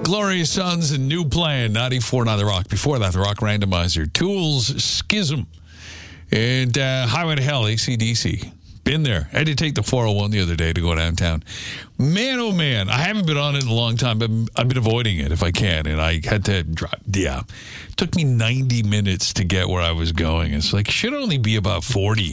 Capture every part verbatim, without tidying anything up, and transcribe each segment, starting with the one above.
Glorious Sons and New Plan, ninety-four point nine The Rock. Before that, The Rock Randomizer, Tools, Schism, and uh, Highway to Hell, A C D C. Been there. I had to take the four oh one the other day to go downtown. Man, oh man, I haven't been on it in a long time, but I've been avoiding it if I can, and I had to drive. Yeah. It took me ninety minutes to get where I was going. It's like, should only be about forty.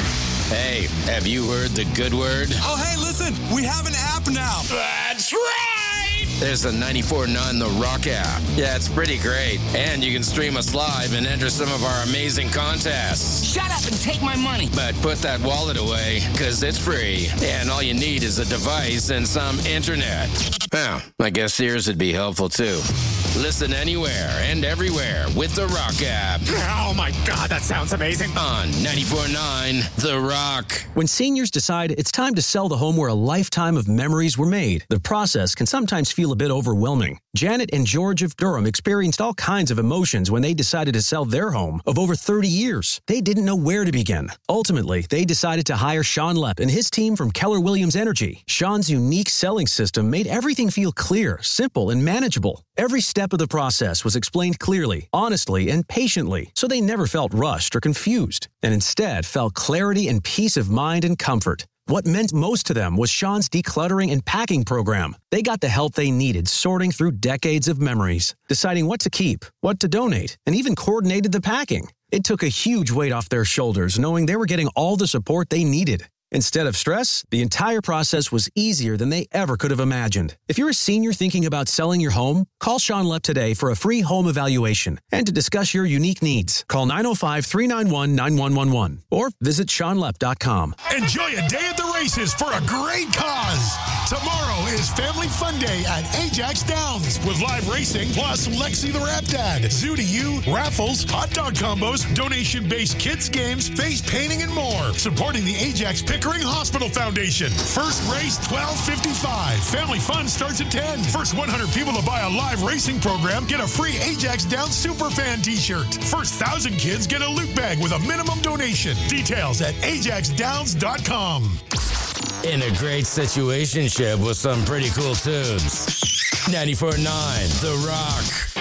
Hey, have you heard the good word? Oh, hey, listen, we have an app now. That's right! There's a ninety-four point nine The Rock app. Yeah, it's pretty great. And you can stream us live and enter some of our amazing contests. Shut up and take my money. But put that wallet away, because it's free. And all you need is a device and some internet. Well, I guess Sears would be helpful, too. Listen anywhere and everywhere with The Rock app. Oh, my God, that sounds amazing. On ninety-four point nine The Rock. When seniors decide it's time to sell the home where a lifetime of memories were made, the process can sometimes feel a bit overwhelming. Janet and George of Durham experienced all kinds of emotions when they decided to sell their home of over thirty years. They didn't know where to begin. Ultimately, they decided to hire Sean Lepp and his team from Keller Williams Energy. Sean's unique selling system made everything feel clear, simple, and manageable. Every step of the process was explained clearly, honestly, and patiently, so they never felt rushed or confused, and instead felt clarity and peace of mind and comfort. What meant most to them was Sean's decluttering and packing program. They got the help they needed sorting through decades of memories, deciding what to keep, what to donate, and even coordinated the packing. It took a huge weight off their shoulders knowing they were getting all the support they needed. Instead of stress, the entire process was easier than they ever could have imagined. If you're a senior thinking about selling your home, call Sean Lepp today for a free home evaluation and to discuss your unique needs. Call nine oh five, three nine one, nine one one one or visit sean lepp dot com. Enjoy a day at the races for a great cause. Tomorrow is Family Fun Day at Ajax Downs with live racing plus Lexi the Rap Dad, Zoo to You, raffles, hot dog combos, donation-based kids games, face painting, and more. Supporting the Ajax Pickering Hospital Foundation. First race, twelve fifty-five. Family Fun starts at ten. First one hundred people to buy a live racing program get a free Ajax Downs Superfan t-shirt. First one thousand kids get a loot bag with a minimum donation. Details at ajax downs dot com. In a great situationship with some pretty cool tunes. ninety-four point nine The Rock.